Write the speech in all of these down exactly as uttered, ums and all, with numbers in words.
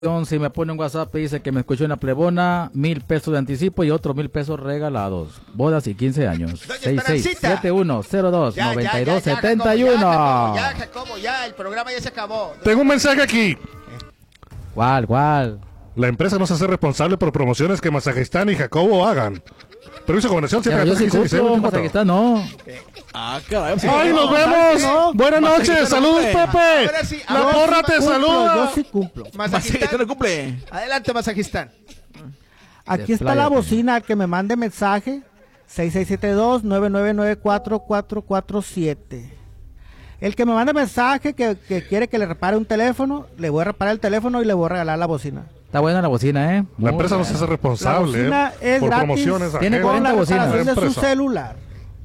Si me pone un WhatsApp y dice que me escuchó en la plebona, mil pesos de anticipo y otros mil pesos regalados. Bodas y quince años. seis seis siete uno cero dos nueve dos siete uno. Ya, Jacobo, ya, el programa ya se acabó. Tengo un mensaje aquí. ¿Cuál, cuál? La empresa no se hace responsable por promociones que Masajistán y Jacobo hagan. Permiso de gobernación, siete Yo sí cumplo, Masajistán no. Ah, caray. ¡Ay, nos vemos! No. Buenas noches, saludos, Pepe. Sí, la porra te saluda. Yo sí cumplo. Masajistán no cumple. Adelante, Masajistán. Aquí está la bocina, que me mande mensaje. seis seis siete dos nueve nueve nueve cuatro cuatro cuatro siete. El que me mande mensaje que, que quiere que le repare un teléfono, le voy a reparar el teléfono y le voy a regalar la bocina. Está buena la bocina, ¿eh? La empresa no se hace responsable La eh, es por gratis. promociones. Tiene ajenas. cuarenta bocinas. De su celular.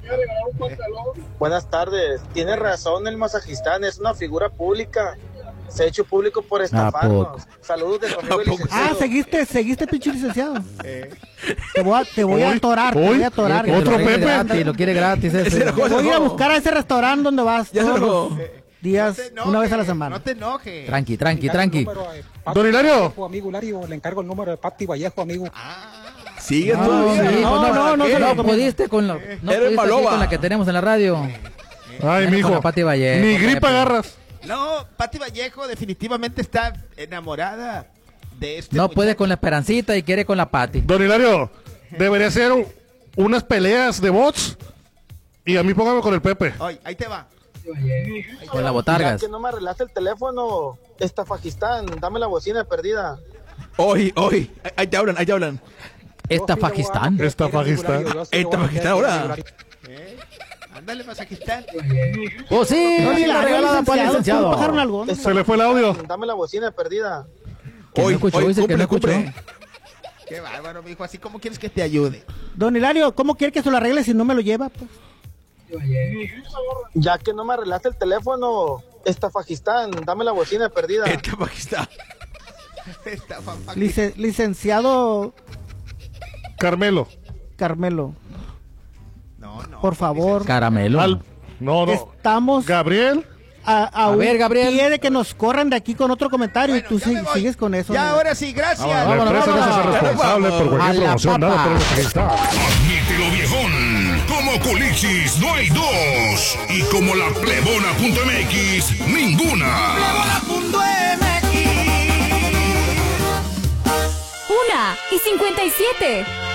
Buenas tardes. Tiene razón el Masajistán, es una figura pública. Se ha hecho público por estafarnos. Saludos de su amigo el licenciado. Ah, seguiste, seguiste, pinche licenciado. Eh. Te voy a, te voy a atorar, te voy a atorar. Que Otro lo quiere Pepe. Gratis, lo quiere gratis. Ese. Voy a ir a buscar a ese restaurante donde vas Ya todos se los enojó. días, No te enojes, una vez a la semana. No te enojes. Tranqui, tranqui, tranqui. Don Hilario. Amigo Hilario, le encargo el número de Pati Vallejo, amigo. Sigue No, todavía. sí, no, pues no, no ¿qué? se lo no pudiste con, lo, no Eres pudiste maloba. aquí con la que tenemos en la radio. Ay, Ven mijo. con la Pati Vallejo, Ni Pepe. gripa agarras. No, Pati Vallejo definitivamente está enamorada de este No muchacho. puede con la Esperancita y quiere con la Pati. Don Hilario, debería ser un- unas peleas de bots. Y a mí póngame con el Pepe. Ay, ahí te va. Con la Ya Botargas. que no me arreglaste el teléfono, Estafajistán, dame la bocina perdida. Hoy, hoy. Ahí te hablan, ahí te hablan. Esta Pakistán. Esta Pakistán. Esta Pakistán ahora. Ándale, Masajistán. Oh, sí. No, sí, la regalada para el licenciado. ¿puedo bajar un algo? ¿no? Se le fue el audio. Dame la bocina perdida. Que no Hoy, escuchó, hoy, dice que no cumple, escuchó. cumple. Qué bárbaro, mijo. Así como quieres que te ayude. Don Hilario, ¿cómo quiere que se lo arregle si no me lo lleva? Pues? Ya que no me arreglaste el teléfono, Estafajistán, dame la bocina perdida. Esta Pakistán. Esta papá. Lice- licenciado Carmelo. Carmelo, No, no. por favor, Caramelo. Al- No, no. estamos Gabriel. a, a, A un ver, Gabriel. pie de que nos corran de aquí con otro comentario Bueno, y tú ya si- me voy. sigues con eso. Ya, ¿no? ahora sí, gracias. La Vámonos, empresa no se hace vámonos. responsable por A cualquier la promoción dada papa. por el Masajistán. Admítelo, viejón. Como Culichis no hay dos. Y como la plebona.mx, ninguna. Una y cincuenta y siete.